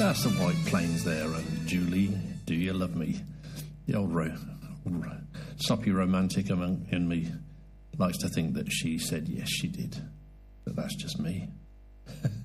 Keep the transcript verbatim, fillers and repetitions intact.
That's the White Plains there, and Julie, do you love me? The old ro- ro- soppy romantic among, in me likes to think that she said yes, she did. But that's just me.